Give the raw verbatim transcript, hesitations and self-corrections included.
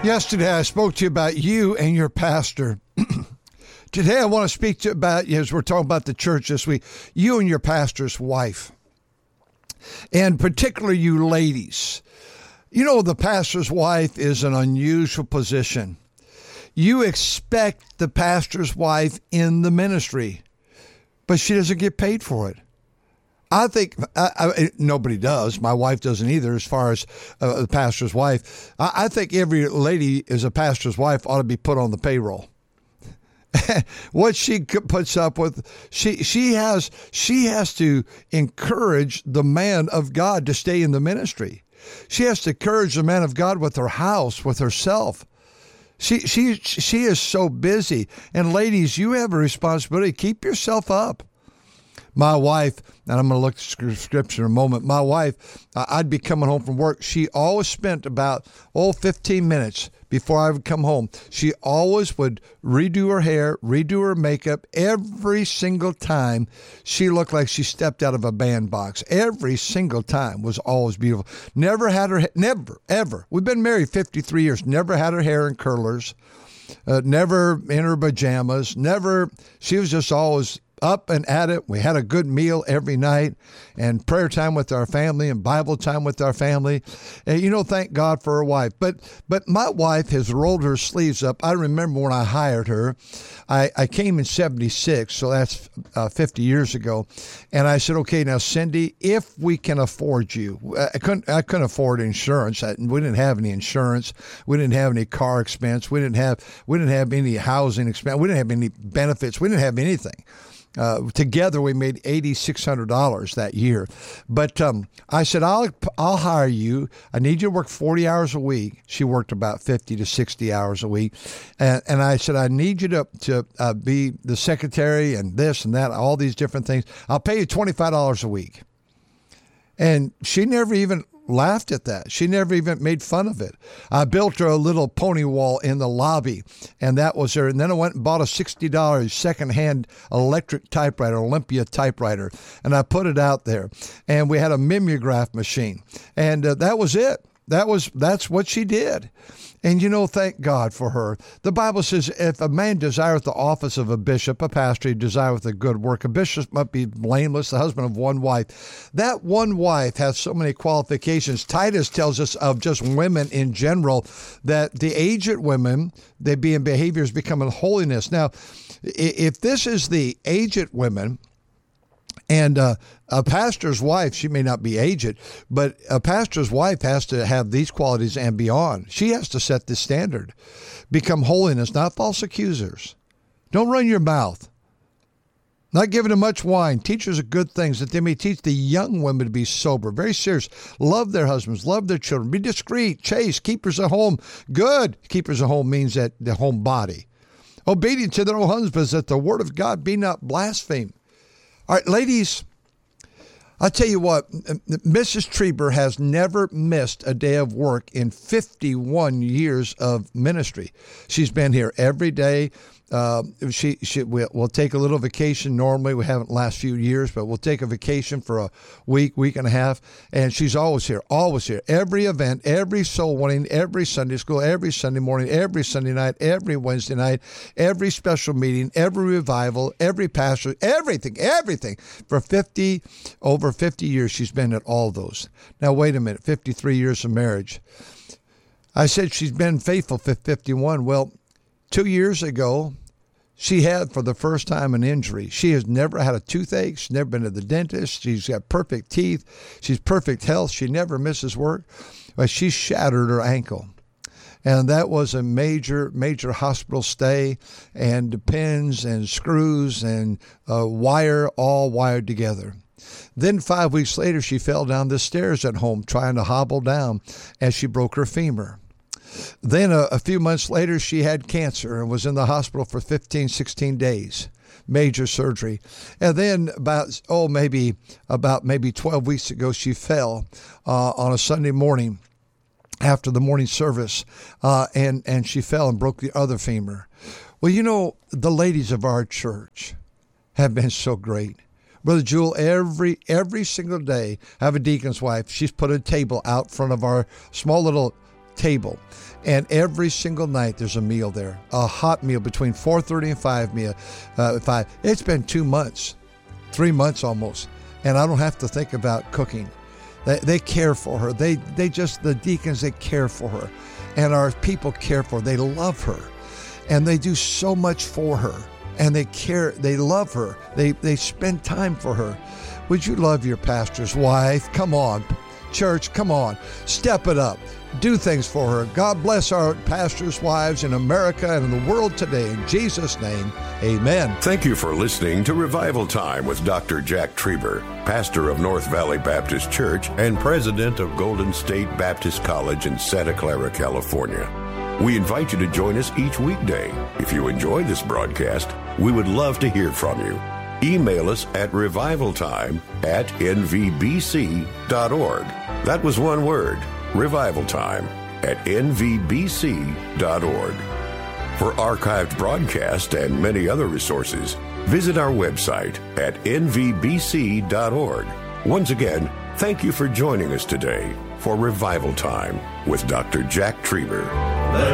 Yesterday, I spoke to you about you and your pastor. Today, I want to speak to you about, as we're talking about the church this week, you and your pastor's wife. And particularly you ladies. You know, the pastor's wife is an unusual position. You expect the pastor's wife in the ministry, but she doesn't get paid for it. I think I, I, nobody does. My wife doesn't either, as far as uh, the pastor's wife. I, I think every lady is a pastor's wife ought to be put on the payroll. What she puts up with, she she has she has to encourage the man of God to stay in the ministry. She has to encourage the man of God with her house, with herself. She she she is so busy. And ladies, you have a responsibility. Keep yourself up. My wife, and I'm going to look at the scripture in a moment. My wife, I'd be coming home from work. She always spent about, oh, fifteen minutes before I would come home. She always would redo her hair, redo her makeup. Every single time she looked like she stepped out of a bandbox. Every single time was always beautiful. Never had her, never, ever. We've been married fifty-three years. Never had her hair in curlers. Uh, never in her pajamas. Never. She was just always up and at it. We had a good meal every night and prayer time with our family and Bible time with our family. And, you know, thank God for her wife. But but my wife has rolled her sleeves up. I remember when I hired her, I, I came in seventy-six, so that's uh, fifty years ago. And I said, okay, now, Cindy, if we can afford you, I couldn't, I couldn't afford insurance. I, we didn't have any insurance. We didn't have any car expense. We didn't have, we didn't have any housing expense. We didn't have any benefits. We didn't have anything. Uh, together, we made eight thousand six hundred dollars that year. But um, I said, I'll I'll hire you. I need you to work forty hours a week. She worked about fifty to sixty hours a week. And, and I said, I need you to, to uh, be the secretary and this and that, all these different things. I'll pay you twenty-five dollars a week. And she never even laughed at that. She never even made fun of it. I built her a little pony wall in the lobby, and that was her. And then I went and bought a sixty dollars secondhand electric typewriter, Olympia typewriter, and I put it out there. And we had a mimeograph machine, and uh, that was it. That was that's what she did. And, you know, thank God for her. The Bible says, if a man desireth the office of a bishop, a pastor, he desireth a good work. A bishop must be blameless, the husband of one wife. That one wife has so many qualifications. Titus tells us of just women in general, that the aged women, they be in behaviors becoming holiness. Now, if this is the aged women, and uh, a pastor's wife, she may not be aged, but a pastor's wife has to have these qualities and beyond. She has to set the standard. Become holiness, not false accusers. Don't run your mouth. Not giving them much wine. Teachers of good things, that they may teach the young women to be sober, very serious. Love their husbands, love their children. Be discreet, chaste, keepers at home. Good. Keepers at home means that the home body. Obedient to their own husbands, that the word of God be not blasphemed. All right, ladies, I'll tell you what, Missus Trieber has never missed a day of work in fifty-one years of ministry. She's been here every day. Uh, she she we'll, we'll take a little vacation. Normally, we haven't last few years, but we'll take a vacation for a week, week and a half. And she's always here, always here. Every event, every soul winning, every Sunday school, every Sunday morning, every Sunday night, every Wednesday night, every special meeting, every revival, every pastor, everything, everything. For fifty, over fifty years, she's been at all those. Now, wait a minute, fifty-three years of marriage. I said she's been faithful for fifty-one. Well, two years ago, she had, for the first time, an injury. She has never had a toothache. She's never been to the dentist. She's got perfect teeth. She's perfect health. She never misses work. But she shattered her ankle. And that was a major, major hospital stay, and pins and screws and uh, wire all wired together. Then five weeks later, she fell down the stairs at home trying to hobble down, and she broke her femur. Then a, a few months later, she had cancer and was in the hospital for fifteen, sixteen days, major surgery. And then about, oh, maybe about maybe twelve weeks ago, she fell uh, on a Sunday morning after the morning service, uh, and, and she fell and broke the other femur. Well, you know, the ladies of our church have been so great. Brother Jewel, every every single day, I have a deacon's wife. She's put a table out front of our small little table. And every single night there's a meal there, a hot meal between four thirty and five meal, uh, five. It's been two months, three months almost, and I don't have to think about cooking. They, they care for her. They they just, the deacons, they care for her. And our people care for her. They love her. And they do so much for her. And they care, they love her. They, they spend time for her. Would you love your pastor's wife? Come on. Church, come on. Step it up. Do things for her. God bless our pastors' wives in America and in the world today. In Jesus' name, amen. Thank you for listening to Revival Time with Doctor Jack Trieber, pastor of North Valley Baptist Church and president of Golden State Baptist College in Santa Clara, California. We invite you to join us each weekday. If you enjoy this broadcast, we would love to hear from you. Email us at revivaltime at n v b c dot org. That was one word, revivaltime at n v b c dot org. For archived broadcasts and many other resources, visit our website at n v b c dot org. Once again, thank you for joining us today for Revival Time with Doctor Jack Trieber.